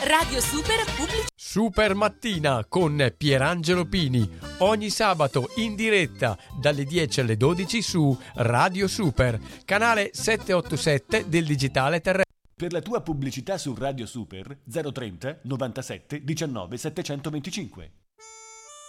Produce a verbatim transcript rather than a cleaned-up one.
Radio Super Pubblic. Super Mattina con Pierangelo Pini, ogni sabato in diretta dalle dieci alle dodici su Radio Super, canale settecentoottantasette del digitale terrestre. Per la tua pubblicità su Radio Super zero trenta novantasette diciannove settecentoventicinque.